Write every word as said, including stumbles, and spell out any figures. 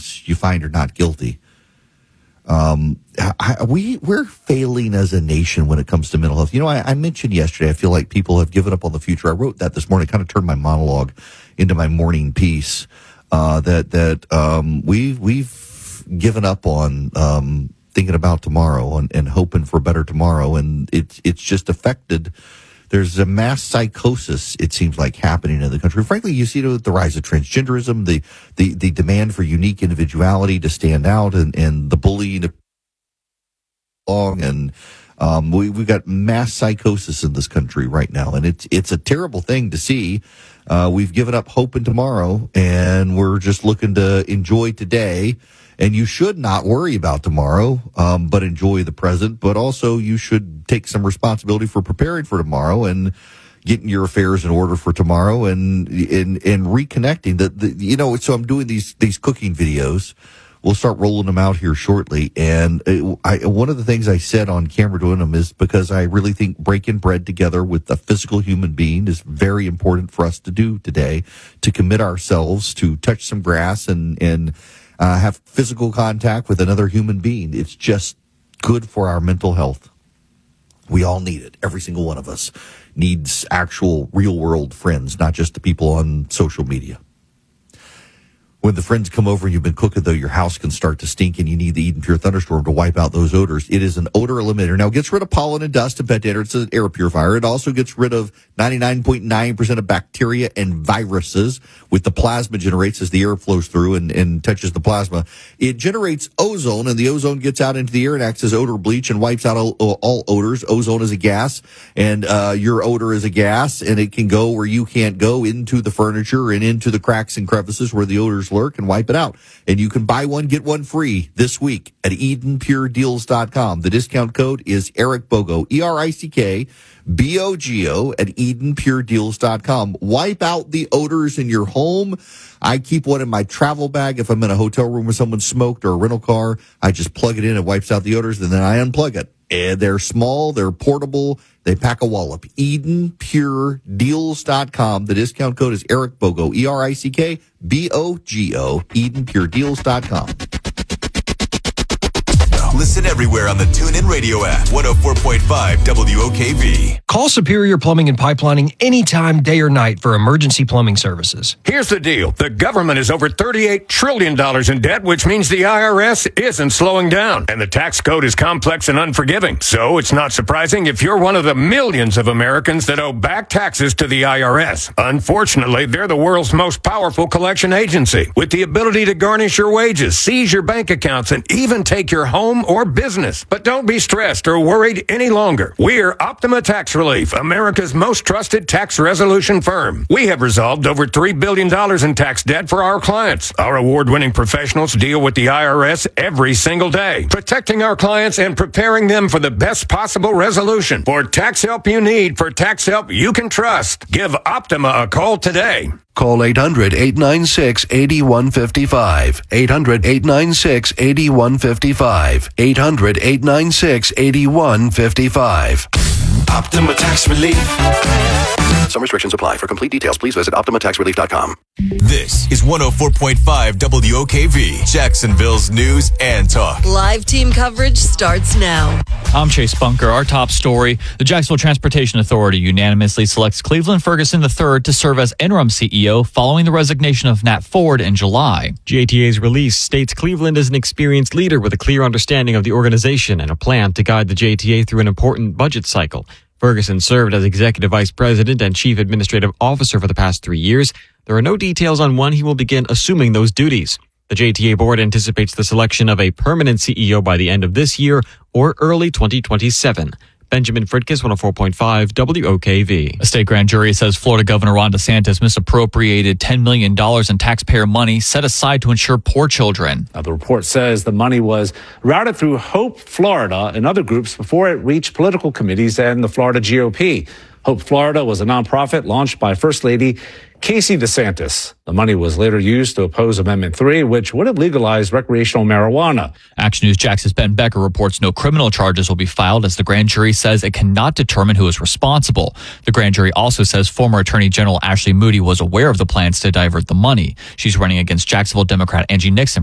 ones you find are not guilty. Um, I, we, we're failing as a nation when it comes to mental health. You know, I, I mentioned yesterday, I feel like people have given up on the future. I wrote that this morning, kind of turned my monologue into my morning piece, uh, that, that, um, we, we've given up on, um, thinking about tomorrow and, and hoping for a better tomorrow. And it's, it's just affected. There's a mass psychosis, it seems like, happening in the country. Frankly, you see the, the rise of transgenderism, the, the, the demand for unique individuality to stand out, and, and the bullying of long. And um, we, we've got mass psychosis in this country right now. And it's, it's a terrible thing to see. Uh, we've given up hope in tomorrow, and we're just looking to enjoy today. And you should not worry about tomorrow, um, but enjoy the present. But also, you should take some responsibility for preparing for tomorrow and getting your affairs in order for tomorrow, and and, and reconnecting. The, the you know, so I'm doing these these cooking videos. We'll start rolling them out here shortly. And it, I, one of the things I said on camera doing them is because I really think breaking bread together with a physical human being is very important for us to do today, to commit ourselves to touch some grass and and. Uh, have physical contact with another human being. It's just good for our mental health. We all need it. Every single one of us needs actual real world friends, not just the people on social media. When the friends come over and you've been cooking, though, your house can start to stink, and you need the Eden Pure Thunderstorm to wipe out those odors. It is an odor eliminator. Now, it gets rid of pollen and dust and pet dander. It's an air purifier. It also gets rid of ninety-nine point nine percent of bacteria and viruses with the plasma generates as the air flows through and, and touches the plasma. It generates ozone, and the ozone gets out into the air and acts as odor bleach and wipes out all, all odors. Ozone is a gas, and uh, your odor is a gas, and it can go where you can't go, into the furniture and into the cracks and crevices where the odors lurk, and wipe it out. And you can buy one, get one free this week at Eden Pure Deals dot com. The discount code is Eric Bogo, E R I C K B O G O, at Eden Pure Deals dot com. Wipe out the odors in your home. I keep one in my travel bag. If I'm in a hotel room where someone smoked, or a rental car, I just plug it in. It wipes out the odors, and then I unplug it. And they're small, they're portable, they pack a wallop. Eden Pure Deals dot com. The discount code is Eric Bogo, E R I C K B O G O, Eden Pure Deals dot com. Listen everywhere on the TuneIn Radio app. one oh four point five W O K V. Call Superior Plumbing and Pipelining anytime, day or night, for emergency plumbing services. Here's the deal. The government is over thirty-eight trillion dollars in debt, which means the I R S isn't slowing down. And the tax code is complex and unforgiving. So it's not surprising if you're one of the millions of Americans that owe back taxes to the I R S. Unfortunately, they're the world's most powerful collection agency, with the ability to garnish your wages, seize your bank accounts, and even take your home or business. But don't be stressed or worried any longer. We're Optima Tax Relief, America's most trusted tax resolution firm. We have resolved over three billion dollars in tax debt for our clients. Our award-winning professionals deal with the I R S every single day, protecting our clients and preparing them for the best possible resolution. For tax help you need, for tax help you can trust, give Optima a call today. Call eight hundred, eight nine six, eight one five five. eight hundred, eight nine six, eight one five five. eight hundred, eight nine six, eight one five five. Optima Tax Relief. Some restrictions apply. For complete details, please visit Optima Tax Relief dot com. This is one oh four point five W O K V, Jacksonville's news and talk. Live team coverage starts now. I'm Chase Bunker. Our top story, the Jacksonville Transportation Authority unanimously selects Cleveland Ferguson the third to serve as interim C E O following the resignation of Nat Ford in July. J T A's release states Cleveland is an experienced leader with a clear understanding of the organization and a plan to guide the J T A through an important budget cycle. Ferguson served as Executive Vice President and Chief Administrative Officer for the past three years. There are no details on when he will begin assuming those duties. The J T A board anticipates the selection of a permanent C E O by the end of this year or early twenty twenty-seven. Benjamin Fritkiss, one oh four point five W O K V. A state grand jury says Florida Governor Ron DeSantis misappropriated ten million dollars in taxpayer money set aside to insure poor children. Now, the report says the money was routed through Hope Florida and other groups before it reached political committees and the Florida G O P. Hope Florida was a nonprofit launched by First Lady Casey DeSantis. The money was later used to oppose Amendment three, which would have legalized recreational marijuana. Action News Jax's Ben Becker reports no criminal charges will be filed as the grand jury says it cannot determine who is responsible. The grand jury also says former Attorney General Ashley Moody was aware of the plans to divert the money. She's running against Jacksonville Democrat Angie Nixon